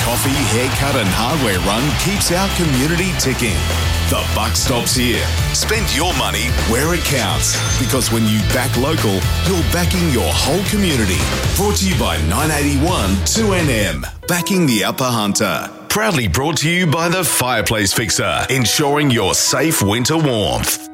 coffee, haircut and hardware run keeps our community ticking. The buck stops here. Spend your money where it counts, because when you back local, you're backing your whole community. Brought to you by 981 2NM, backing the Upper Hunter. Proudly brought to you by the Fireplace Fixer, ensuring your safe winter warmth.